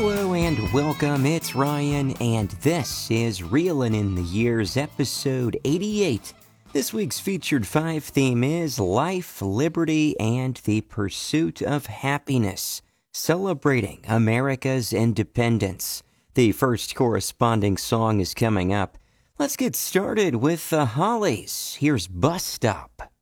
Hello and welcome, it's Ryan, and this is Reelin' in the Years, episode 88. This week's featured 5 theme is Life, Liberty, and the Pursuit of Happiness, celebrating America's independence. The first corresponding song is coming up. Let's get started with the Hollies. Here's Bus Stop.